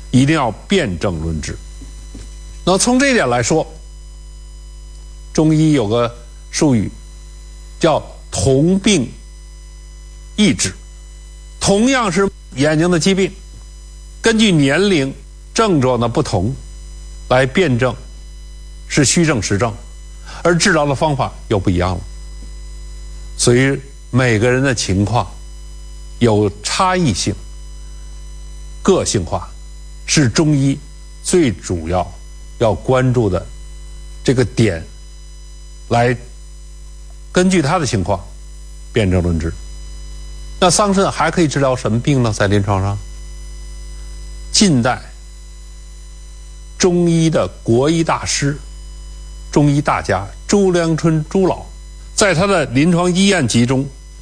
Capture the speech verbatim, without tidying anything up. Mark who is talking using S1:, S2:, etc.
S1: 一定要辨证论治。那从这一点来说，中医有个术语叫同病异治，同样是眼睛的疾病，根据年龄症状的不同来辨证是虚症实症，而治疗的方法又不一样了。所以每个人的情况有差异性，个性化是中医最主要要关注的这个点，来根据他的情况辨证论治。那桑葚还可以治疗什么病呢？在临床上，近代中医的国医大师、中医大家周良春朱老，在他的临床医验集中